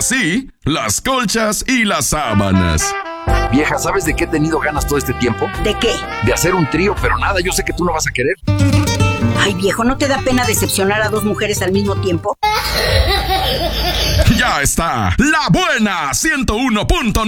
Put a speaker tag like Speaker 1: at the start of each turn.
Speaker 1: sí, las colchas y las sábanas.
Speaker 2: Vieja, ¿sabes de qué he tenido ganas todo este tiempo?
Speaker 3: ¿De qué?
Speaker 2: De hacer un trío, pero nada, yo sé que tú no vas a querer.
Speaker 3: Ay, viejo, ¿no te da pena decepcionar a dos mujeres al mismo tiempo?
Speaker 1: Ya está, La Buena 101.9.